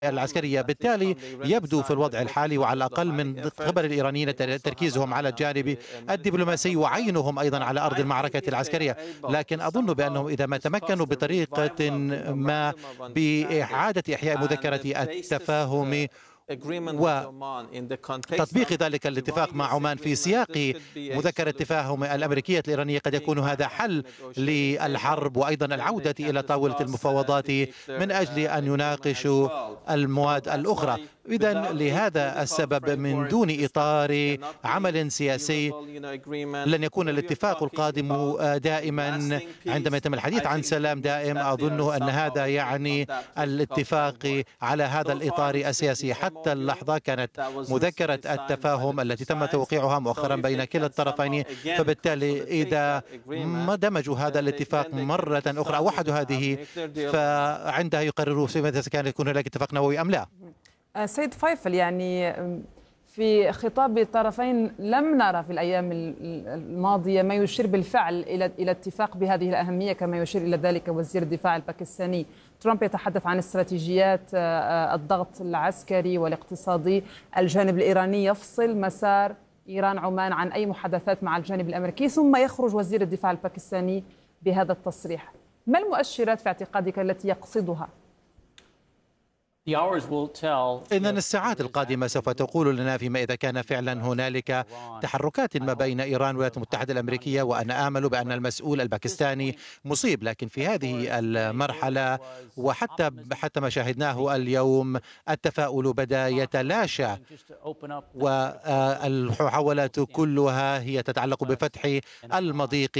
العسكرية. بالتالي يبدو في الوضع الحالي وعلى الأقل من قبل الإيرانيين تركيزهم على الجانب الدبلوماسي وعينهم أيضا على أرض المعركة العسكرية، لكن أظن بأنهم إذا ما تمكنوا بطريقة ما بإعادة إحياء مذكرة التفاهم وتطبيق ذلك الاتفاق مع عمان في سياق مذكرة التفاهم الأمريكية الإيرانية، قد يكون هذا حل للحرب وأيضا العودة إلى طاولة المفاوضات من أجل أن يناقشوا المواد الأخرى. إذن لهذا السبب من دون إطار عمل سياسي لن يكون الاتفاق القادم دائما عندما يتم الحديث عن سلام دائم. أظن أن هذا يعني الاتفاق على هذا الإطار السياسي. حتى اللحظة كانت مذكرة التفاهم التي تم توقيعها مؤخرا بين كلا الطرفين، فبالتالي إذا ما دمجوا هذا الاتفاق مرة أخرى أو وحدوا هذه، فعندها يقرروا إذا كان يكون هناك اتفاق نووي أم لا. سيد فيفل، يعني في خطاب الطرفين لم نرى في الأيام الماضية ما يشير بالفعل إلى اتفاق بهذه الأهمية كما يشير إلى ذلك وزير الدفاع الباكستاني. ترامب يتحدث عن استراتيجيات الضغط العسكري والاقتصادي، الجانب الإيراني يفصل مسار إيران عمان عن أي محادثات مع الجانب الأمريكي، ثم يخرج وزير الدفاع الباكستاني بهذا التصريح. ما المؤشرات في اعتقادك التي يقصدها؟ إذن الساعات القادمة سوف تقول لنا فيما إذا كان فعلا هنالك تحركات ما بين إيران والولايات المتحدة الأمريكية، وأنا آمل بأن المسؤول الباكستاني مصيب. لكن في هذه المرحلة وحتى ما شاهدناه اليوم التفاؤل بدأ يتلاشى، والمحاولات كلها هي تتعلق بفتح المضيق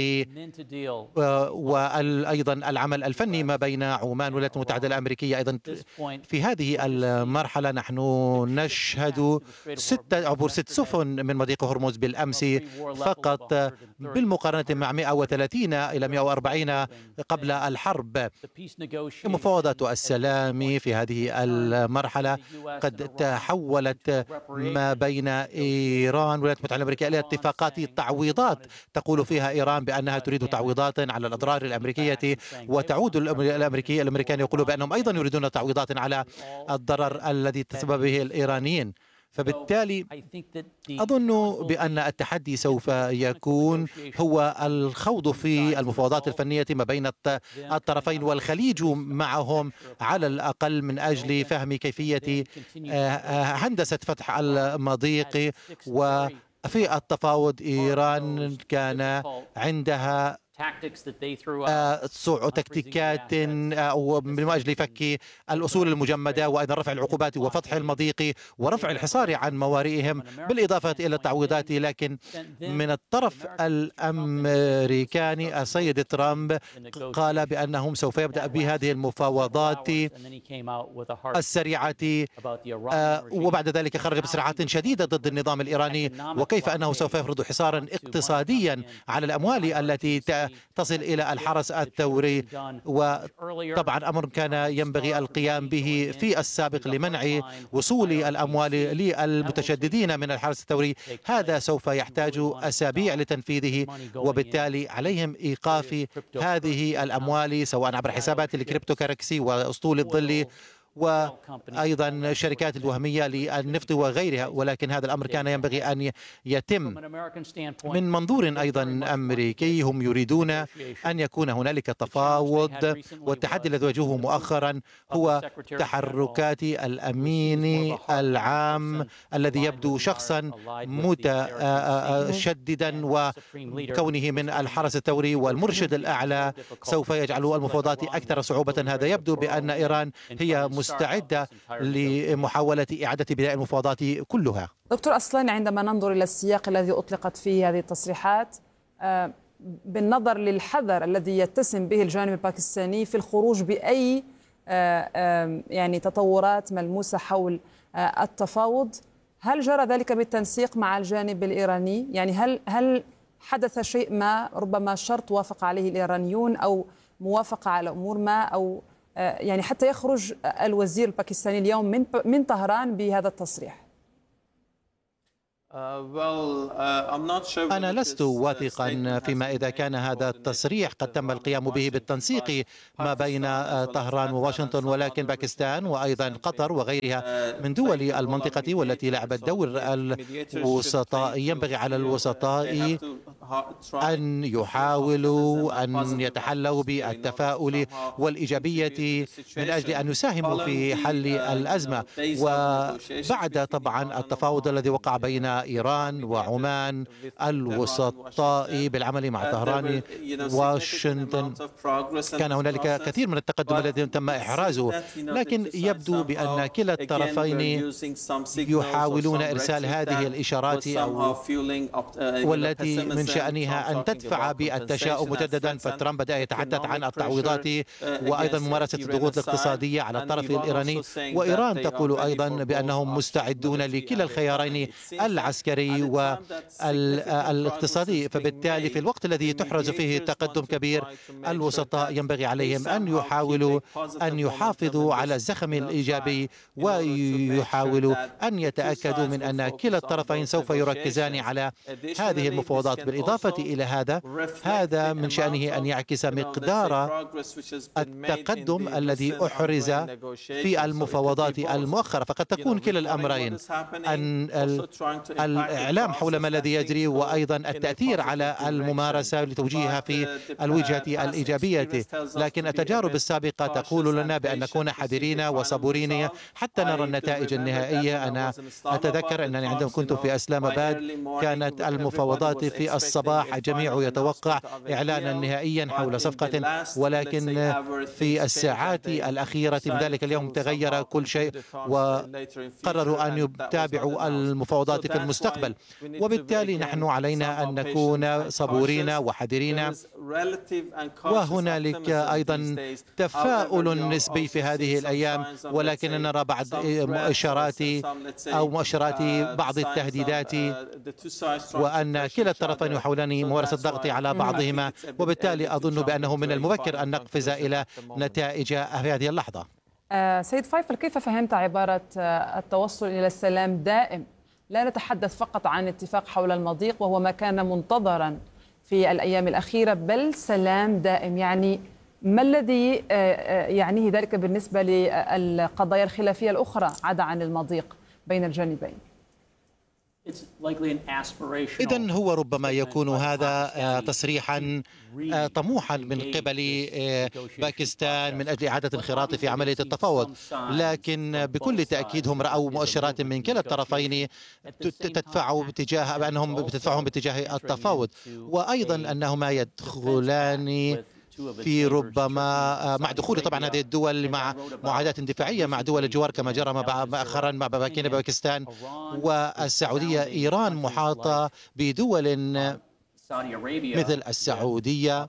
وأيضا العمل الفني ما بين عمان والولايات المتحدة الأمريكية. أيضا في هذه المرحلة نحن نشهد عبور 6 سفن من مضيق هرمز بالأمس فقط، بالمقارنة مع 130 إلى 140 قبل الحرب. مفاوضات السلام في هذه المرحلة قد تحولت ما بين إيران والولايات المتحدة الأمريكية إلى اتفاقات تعويضات تقول فيها إيران بأنها تريد تعويضات على الأضرار الأمريكية، وتعود الأمريكان يقولون بأنهم أيضا يريدون تعويضات على الضرر الذي تسبب به الإيرانيين. فبالتالي أظن بأن التحدي سوف يكون هو الخوض في المفاوضات الفنية ما بين الطرفين والخليج معهم على الأقل من أجل فهم كيفية هندسة فتح المضيق. وفي التفاوض إيران كان عندها تكتيكات من أجل فك الأصول المجمدة وأيضا رفع العقوبات وفتح المضيق ورفع الحصار عن موارئهم بالإضافة إلى التعويضات. لكن من الطرف الأمريكاني السيد ترامب قال بأنهم سوف يبدأ بهذه المفاوضات السريعة، وبعد ذلك خرج بسرعات شديدة ضد النظام الإيراني وكيف أنه سوف يفرض حصارا اقتصاديا على الأموال التي تصل إلى الحرس الثوري. وطبعا أمر كان ينبغي القيام به في السابق لمنع وصول الأموال للمتشددين من الحرس الثوري. هذا سوف يحتاج أسابيع لتنفيذه، وبالتالي عليهم إيقاف هذه الأموال سواء عبر حسابات الكريبتو كاركسي وأسطول الظل وأيضا الشركات الوهمية للنفط وغيرها. ولكن هذا الأمر كان ينبغي أن يتم من منظور أيضا أمريكي. هم يريدون أن يكون هنالك تفاوض، والتحدي الذي واجهه مؤخرا هو تحركات الأمين العام الذي يبدو شخصا متشددا، وكونه من الحرس الثوري والمرشد الأعلى سوف يجعل المفاوضات أكثر صعوبة. هذا يبدو بأن إيران هي مستعدة لمحاولة إعادة بداية المفاوضات كلها. دكتور أصلان، عندما ننظر إلى السياق الذي أطلقت فيه هذه التصريحات بالنظر للحذر الذي يتسم به الجانب الباكستاني في الخروج بأي يعني تطورات ملموسة حول التفاوض، هل جرى ذلك بالتنسيق مع الجانب الإيراني؟ يعني هل حدث شيء ما ربما شرط وافق عليه الإيرانيون أو موافقة على أمور ما، أو يعني حتى يخرج الوزير الباكستاني اليوم من طهران بهذا التصريح؟ أنا لست واثقا فيما إذا كان هذا التصريح قد تم القيام به بالتنسيق ما بين طهران وواشنطن، ولكن باكستان وأيضا قطر وغيرها من دول المنطقة والتي لعبت دور الوسطاء، ينبغي على الوسطاء أن يحاولوا أن يتحلوا بالتفاؤل والإيجابية من أجل أن يساهموا في حل الأزمة. وبعد طبعا التفاوض الذي وقع بين إيران وعمان، الوسطاء بالعمل مع طهران واشنطن، كان هنالك كثير من التقدم الذي تم إحرازه، لكن يبدو بأن كلا الطرفين يحاولون إرسال هذه الإشارات والتي من شأنها أن تدفع بالتشاؤم مجددا. فترامب بدأ يتحدث عن التعويضات وأيضا ممارسة الضغوط الاقتصادية على الطرف الإيراني، وإيران تقول أيضا بأنهم مستعدون لكلا الخيارين العسكري والاقتصادي. فبالتالي في الوقت الذي تحرز فيه تقدم كبير، الوسطاء ينبغي عليهم أن يحاولوا أن يحافظوا على الزخم الإيجابي ويحاولوا أن يتأكدوا من أن كلا الطرفين سوف يركزان على هذه المفاوضات. بالإضافة إلى هذا من شأنه أن يعكس مقدار التقدم الذي أحرز في المفاوضات المؤخرة. فقد تكون كلا الأمرين، أن الإعلام حول ما الذي يجري وأيضا التأثير على الممارسة لتوجيهها في الوجهة الإيجابية. لكن التجارب السابقة تقول لنا بأن نكون حذرين وصبورين حتى نرى النتائج النهائية. أنا أتذكر أنني عندما كنت في إسلام آباد كانت المفاوضات في الصباح، الجميع يتوقع إعلانا نهائيا حول صفقة، ولكن في الساعات الأخيرة من ذلك اليوم تغير كل شيء وقرروا أن يتابعوا المفاوضات في المستقبل. وبالتالي نحن علينا أن نكون صبورين وحذرين. وهنالك أيضا تفاؤل نسبي في هذه الأيام، ولكن نرى بعض مؤشرات بعض التهديدات، وأن كلا الطرفين يحاولان ممارسة الضغط على بعضهما. وبالتالي أظن بأنه من المبكر أن نقفز إلى نتائج في هذه اللحظة. سيد فيفل، كيف فهمت عبارة التوصل إلى السلام دائم؟ لا نتحدث فقط عن اتفاق حول المضيق وهو ما كان منتظرا في الأيام الأخيرة، بل سلام دائم. يعني ما الذي يعنيه ذلك بالنسبة للقضايا الخلافية الأخرى عدا عن المضيق بين الجانبين؟ إذن هو ربما يكون هذا تصريحا طموحا من قبل باكستان من أجل إعادة انخراط في عملية التفاوض، لكن بكل تأكيد هم رأوا مؤشرات من كلا الطرفين تدفعهم باتجاه التفاوض، وأيضا أنهما يدخلان في ربما مع دخول طبعا هذه الدول مع معاهدات دفاعية مع دول الجوار كما جرى مؤخرا مع باكستان والسعودية. إيران محاطة بدول مثل السعودية،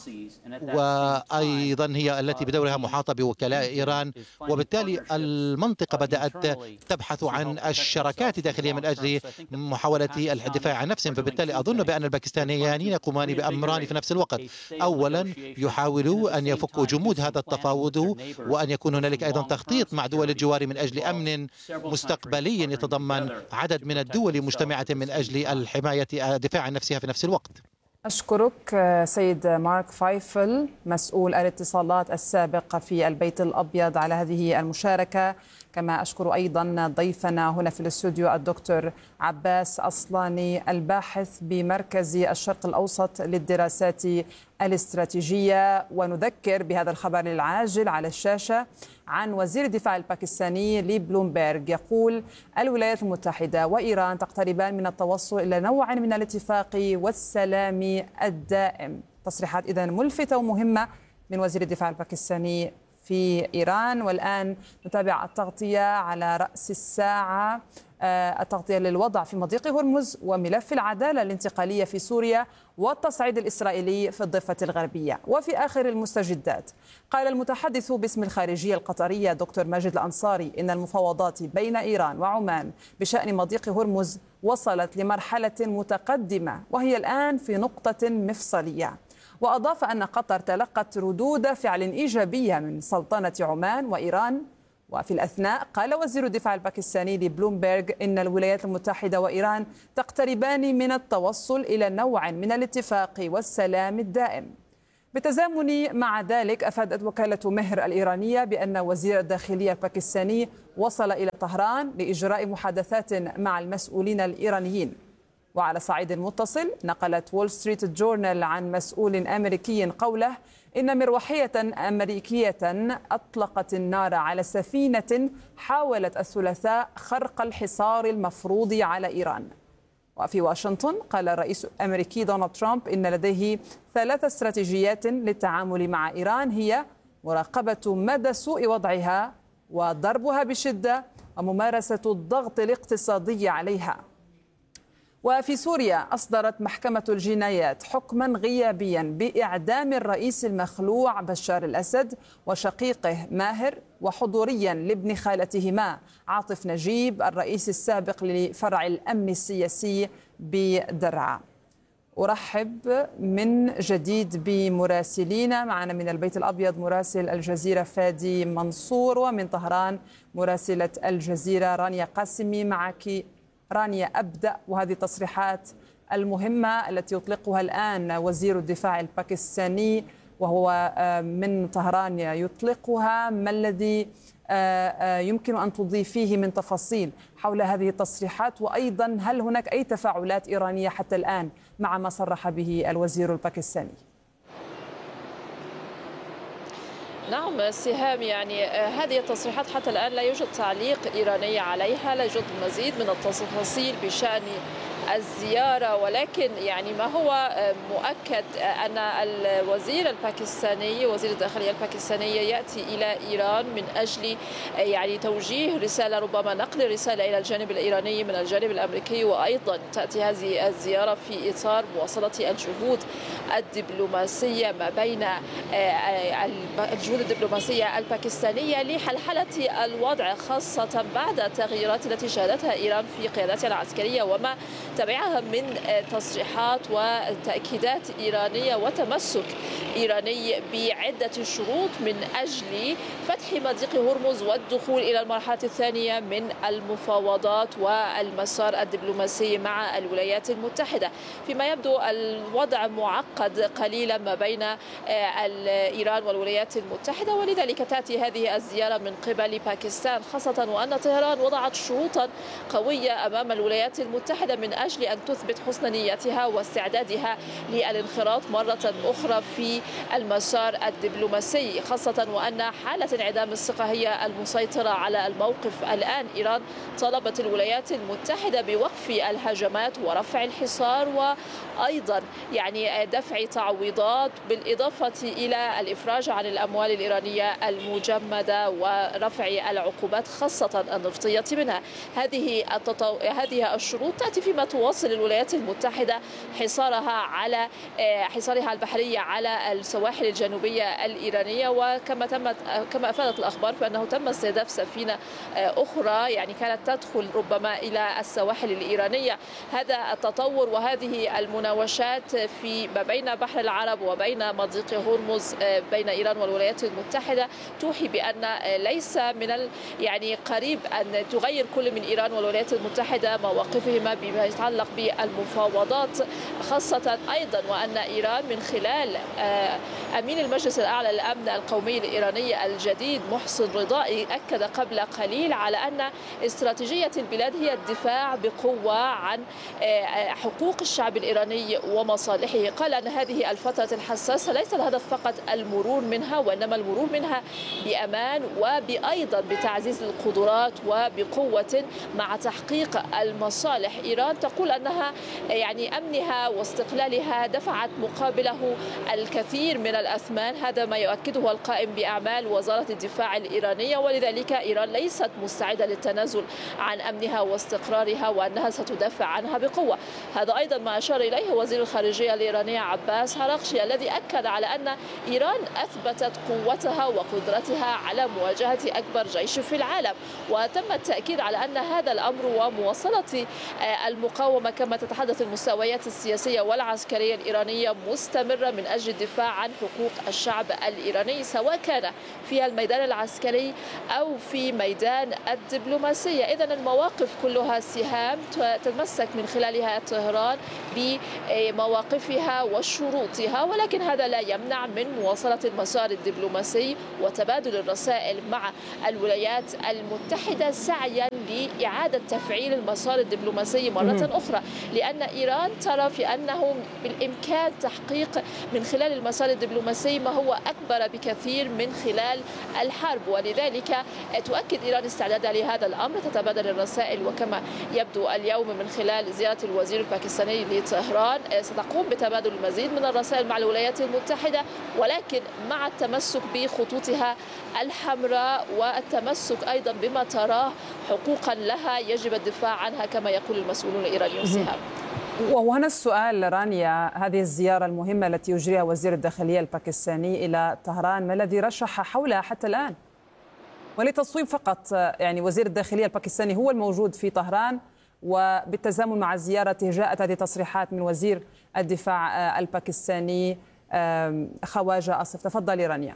وأيضا هي التي بدورها محاطة بوكلاء إيران، وبالتالي المنطقة بدأت تبحث عن الشراكات داخلية من أجل محاولة الدفاع عن نفسهم. فبالتالي أظن بأن الباكستانيين يقومان بأمران في نفس الوقت. أولا يحاولوا أن يفكوا جمود هذا التفاوض، وأن يكون هنالك أيضا تخطيط مع دول الجوار من أجل أمن مستقبلي يتضمن عدد من الدول مجتمعة من أجل الحماية الدفاع عن نفسها في نفس الوقت. أشكرك سيد مارك فايفل مسؤول الاتصالات السابق في البيت الأبيض على هذه المشاركة. كما أشكر أيضا ضيفنا هنا في الاستوديو الدكتور عباس أصلاني الباحث بمركز الشرق الأوسط للدراسات الاستراتيجية. ونذكر بهذا الخبر العاجل على الشاشة عن وزير الدفاع الباكستاني لبلومبيرغ يقول الولايات المتحدة وإيران تقتربان من التوصل إلى نوع من الاتفاق والسلام الدائم. تصريحات إذن ملفتة ومهمة من وزير الدفاع الباكستاني في إيران. والآن نتابع التغطية على رأس الساعة، التغطية للوضع في مضيق هرمز وملف العدالة الانتقالية في سوريا والتصعيد الإسرائيلي في الضفة الغربية. وفي آخر المستجدات قال المتحدث باسم الخارجية القطرية دكتور ماجد الأنصاري إن المفاوضات بين إيران وعمان بشأن مضيق هرمز وصلت لمرحلة متقدمة وهي الآن في نقطة مفصلية. وأضاف أن قطر تلقت ردود فعل إيجابية من سلطنة عمان وإيران وفي الأثناء قال وزير الدفاع الباكستاني لبلومبيرغ إن الولايات المتحدة وإيران تقتربان من التوصل إلى نوع من الاتفاق والسلام الدائم. بالتزامن مع ذلك أفادت وكالة مهر الإيرانية بأن وزير الداخلية الباكستاني وصل إلى طهران لإجراء محادثات مع المسؤولين الإيرانيين. وعلى صعيد متصل نقلت وول ستريت جورنال عن مسؤول أمريكي قوله إن مروحية أمريكية أطلقت النار على سفينة حاولت الثلاثاء خرق الحصار المفروض على إيران. وفي واشنطن قال الرئيس الأمريكي دونالد ترامب إن لديه 3 استراتيجيات للتعامل مع إيران، هي مراقبة مدى سوء وضعها وضربها بشدة وممارسة الضغط الاقتصادي عليها. وفي سوريا أصدرت محكمة الجنايات حكما غيابيا بإعدام الرئيس المخلوع بشار الأسد وشقيقه ماهر، وحضوريا لابن خالتهما عاطف نجيب الرئيس السابق لفرع الأمن السياسي بدرعا. أرحب من جديد بمراسلين معنا من البيت الأبيض مراسل الجزيرة فادي منصور، ومن طهران مراسلة الجزيرة رانيا قاسمي. معك رانيا، أبدأ وهذه التصريحات المهمة التي يطلقها الآن وزير الدفاع الباكستاني وهو من طهران يطلقها، ما الذي يمكن أن تضيفيه من تفاصيل حول هذه التصريحات؟ وأيضا هل هناك أي تفاعلات إيرانية حتى الآن مع ما صرح به الوزير الباكستاني؟ نعم سهام، يعني هذه التصريحات حتى الآن لا يوجد تعليق إيراني عليها، لا يوجد مزيد من التفاصيل بشأن الزيارة، ولكن يعني ما هو مؤكد أن الوزير الباكستاني وزير الداخلية الباكستانية يأتي إلى إيران من أجل يعني توجيه رسالة، ربما نقل رسالة إلى الجانب الإيراني من الجانب الأمريكي، وأيضا تأتي هذه الزيارة في إطار مواصلة الجهود الدبلوماسية ما بين الجهود الدبلوماسية الباكستانية لحلحلة الوضع، خاصة بعد التغييرات التي شهدتها إيران في قياداتها العسكرية وما تبعها من تصريحات وتأكيدات إيرانية وتمسك إيراني بعدة شروط من أجل فتح مضيق هرمز والدخول إلى المرحلة الثانية من المفاوضات والمسار الدبلوماسي مع الولايات المتحدة. فيما يبدو الوضع معقد قليلا ما بين إيران والولايات المتحدة، ولذلك تأتي هذه الزيارة من قبل باكستان، خاصة وأن طهران وضعت شروطا قوية أمام الولايات المتحدة من أجل أن تثبت حسن نيتها واستعدادها للانخراط مرة أخرى في المسار الدبلوماسي، خاصة وأن حالة انعدام الثقة هي المسيطرة على الموقف الآن. إيران طلبت الولايات المتحدة بوقف الهجمات ورفع الحصار، وأيضا يعني دفع تعويضات، بالإضافة إلى الإفراج عن الأموال الإيرانية المجمدة ورفع العقوبات خاصة النفطية منها. هذه الشروط تأتي فيما تواصل الولايات المتحدة حصارها البحري على السواحل الجنوبية الإيرانية، كما أفادت الأخبار فإنه تم استهداف سفينة أخرى يعني كانت تدخل ربما إلى السواحل الإيرانية. هذا التطور وهذه المناوشات في ما بين بحر العرب وبين مضيق هرمز بين إيران والولايات المتحدة توحي بأن ليس من يعني قريب أن تغير كل من إيران والولايات المتحدة مواقفهما بما يتعلق بالمفاوضات، خاصة أيضا وأن إيران من خلال أمين المجلس الأعلى للأمن القومي الإيراني الجديد محسن رضائي أكد قبل قليل على أن استراتيجية البلاد هي الدفاع بقوة عن حقوق الشعب الإيراني ومصالحه. قال أن هذه الفترة الحساسة ليس الهدف فقط المرور منها، وإنما المرور منها بأمان وأيضا بتعزيز القدرات وبقوة مع تحقيق المصالح. إيران تقول أنها يعني أمنها واستقلالها دفعت مقابله الكثير من الأثمان، هذا ما يؤكده القائم بأعمال وزارة الدفاع الإيرانية، ولذلك إيران ليست مستعدة للتنازل عن أمنها واستقرارها وأنها ستدافع عنها بقوة. هذا أيضا ما أشار إليه وزير الخارجية الإيرانية عباس هراقشي الذي أكد على أن إيران أثبتت قوتها وقدرتها على مواجهة أكبر جيش في العالم، وتم التأكيد على أن هذا الأمر ومواصلة المقاومة المقاومة كما تتحدث المستويات السياسية والعسكرية الإيرانية مستمرة من أجل الدفاع عن حقوق الشعب الإيراني، سواء كان في الميدان العسكري أو في ميدان الدبلوماسية. إذن المواقف كلها سهام تتمسك من خلالها طهران بمواقفها وشروطها، ولكن هذا لا يمنع من مواصلة المسار الدبلوماسي وتبادل الرسائل مع الولايات المتحدة سعيا لإعادة تفعيل المسار الدبلوماسي مرة أخرى، لأن إيران ترى في أنه بالإمكان تحقيق من خلال المسار الدبلوماسي ما هو أكبر بكثير من خلال الحرب، ولذلك تؤكد إيران استعدادها لهذا الأمر، تتبادل الرسائل. وكما يبدو اليوم من خلال زيارة الوزير الباكستاني لطهران ستقوم بتبادل المزيد من الرسائل مع الولايات المتحدة، ولكن مع التمسك بخطوطها الحمراء والتمسك أيضا بما تراه حقوقا لها يجب الدفاع عنها كما يقول المسؤولون الإيرانيون. سهام. وهنا السؤال رانيا، هذه الزيارة المهمة التي يجريها وزير الداخلية الباكستاني إلى طهران ما الذي رشح حولها حتى الآن؟ ولتصويب فقط، يعني وزير الداخلية الباكستاني هو الموجود في طهران، وبالتزامن مع زيارته جاءت هذه التصريحات من وزير الدفاع الباكستاني خواجة أصف. تفضلي رانيا.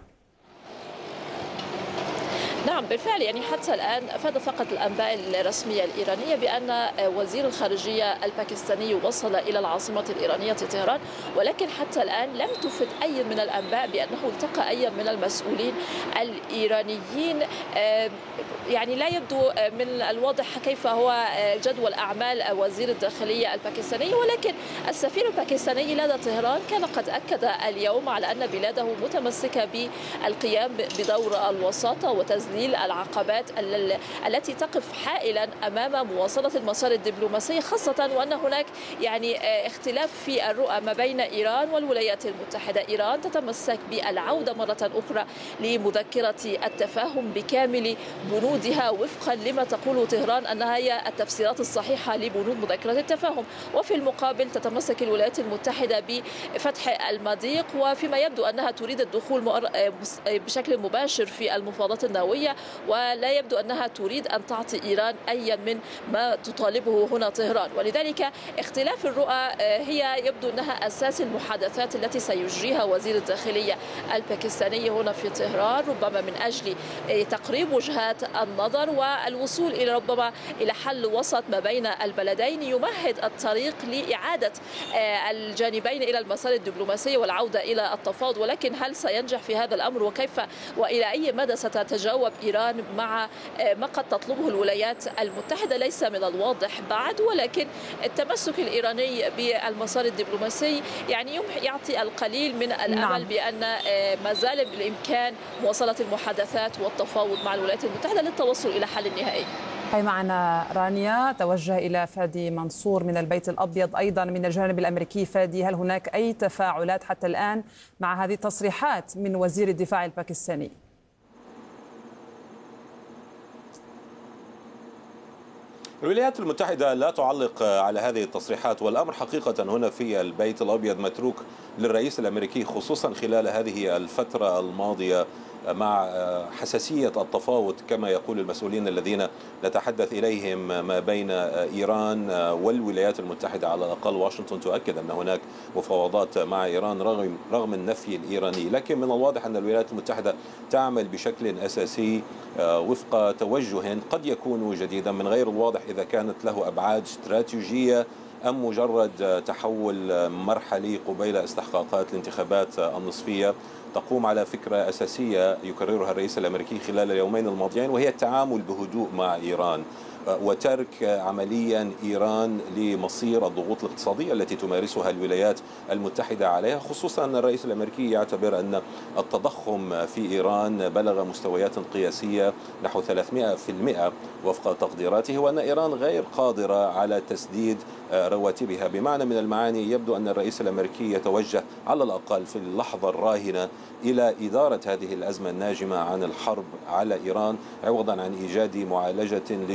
نعم بالفعل، يعني حتى الآن أفاد فقط الأنباء الرسمية الإيرانية بأن وزير الخارجية الباكستاني وصل إلى العاصمة الإيرانية طهران، ولكن حتى الآن لم تفد أي من الأنباء بأنه التقى أي من المسؤولين الإيرانيين. يعني لا يبدو من الواضح كيف هو جدول أعمال وزير الداخلية الباكستاني، ولكن السفير الباكستاني لدى طهران كان قد أكد اليوم على أن بلاده متمسكة بالقيام بدور الوساطة وتذليل العقبات التي تقف حائلا أمام مواصلة المسار الدبلوماسي، خاصة وأن هناك يعني اختلاف في الرؤى ما بين إيران والولايات المتحدة. إيران تتمسك بالعودة مرة أخرى لمذكرة التفاهم بكامل بنودها وفقا لما تقول طهران أنها هي التفسيرات الصحيحة لبنود مذكرة التفاهم، وفي المقابل تتمسك الولايات المتحدة بفتح المضيق، وفيما يبدو أنها تريد الدخول بشكل مباشر في المفاوضات النووية، ولا يبدو أنها تريد أن تعطي إيران أي من ما تطالبه هنا طهران. ولذلك اختلاف الرؤى هي يبدو أنها أساس المحادثات التي سيجريها وزير الداخلية الباكستاني هنا في طهران، ربما من أجل تقريب وجهات النظر والوصول إلى ربما إلى حل وسط ما بين البلدين يمهد الطريق لإعادة الجانبين إلى المسار الدبلوماسي والعودة إلى التفاوض. ولكن هل سينجح في هذا الأمر وكيف وإلى أي مدى ستتجاوب إيران مع ما قد تطلبه الولايات المتحدة ليس من الواضح بعد، ولكن التمسك الإيراني بالمسار الدبلوماسي يعني يعطي القليل من الأمل بأن ما زال بالإمكان مواصلة المحادثات والتفاوض مع الولايات المتحدة للتوصل إلى حل نهائي. هي معنا رانيا. توجه إلى فادي منصور من البيت الأبيض أيضا من الجانب الأمريكي. فادي، هل هناك أي تفاعلات حتى الآن مع هذه التصريحات من وزير الدفاع الباكستاني؟ الولايات المتحدة لا تعلق على هذه التصريحات، والأمر حقيقة هنا في البيت الأبيض متروك للرئيس الأمريكي، خصوصا خلال هذه الفترة الماضية مع حساسية التفاوض كما يقول المسؤولين الذين نتحدث إليهم ما بين إيران والولايات المتحدة. على الأقل واشنطن تؤكد أن هناك مفاوضات مع إيران رغم النفي الإيراني، لكن من الواضح أن الولايات المتحدة تعمل بشكل أساسي وفق توجه قد يكون جديدا، من غير الواضح إذا كانت له أبعاد استراتيجية أم مجرد تحول مرحلي قبيل استحقاقات الانتخابات النصفية. تقوم على فكرة أساسية يكررها الرئيس الأمريكي خلال اليومين الماضيين، وهي التعامل بهدوء مع إيران وترك عمليا إيران لمصير الضغوط الاقتصادية التي تمارسها الولايات المتحدة عليها، خصوصا أن الرئيس الأمريكي يعتبر أن التضخم في إيران بلغ مستويات قياسية نحو 300% وفق تقديراته، وأن إيران غير قادرة على تسديد رواتبها. بمعنى من المعاني يبدو أن الرئيس الأمريكي يتوجه على الأقل في اللحظة الراهنة إلى إدارة هذه الأزمة الناجمة عن الحرب على إيران، عوضا عن إيجاد معالجة لجذورها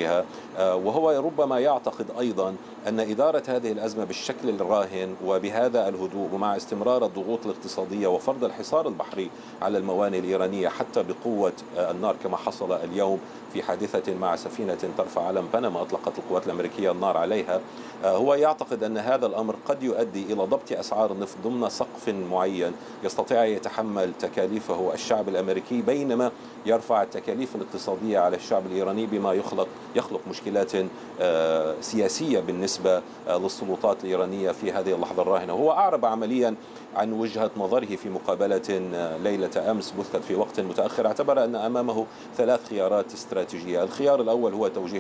تطورها، وهو ربما يعتقد أيضا أن إدارة هذه الأزمة بالشكل الراهن وبهذا الهدوء ومع استمرار الضغوط الاقتصادية وفرض الحصار البحري على الموانئ الإيرانية حتى بقوة النار كما حصل اليوم في حادثة مع سفينة ترفع علم بنما أطلقت القوات الأمريكية النار عليها، هو يعتقد أن هذا الأمر قد يؤدي إلى ضبط أسعار النفط ضمن سقف معين يستطيع أن يتحمل تكاليفه الشعب الأمريكي، بينما يرفع التكاليف الاقتصادية على الشعب الإيراني بما يخلق مشكلات سياسية بالنسبة للسلطات الإيرانية في هذه اللحظة الراهنة. هو أعرب عمليا عن وجهة نظره في مقابلة ليلة أمس بثت في وقت متأخر، اعتبر أن أمامه 3 خيارات استراتيجية. الخيار الأول هو توجيه